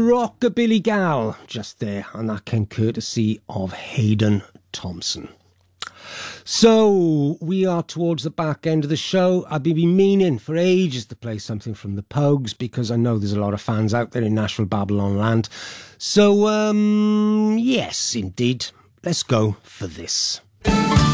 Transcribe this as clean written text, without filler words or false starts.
Rockabilly Gal just there, and that came courtesy of Hayden Thompson. So we are towards the back end of the show. I've been meaning for ages to play something from the Pogues because I know there's a lot of fans out there in Nashville Babylon land. So yes, indeed, let's go for this.